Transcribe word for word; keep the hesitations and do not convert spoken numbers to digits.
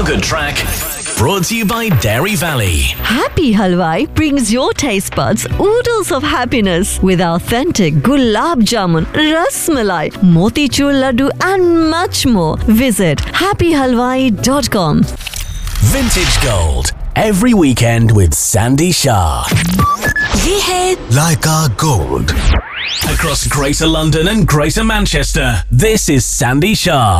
feel-good track brought to you by Dairy Valley. Happy Halwai brings your taste buds oodles of happiness with authentic gulab jamun, ras malai, motichur laddu and much more. Visit happy halwai dot com. Vintage Gold. Every weekend with Sandy Shah. ये है Leica Gold. Across Greater London and Greater Manchester, this is Sandy Shah.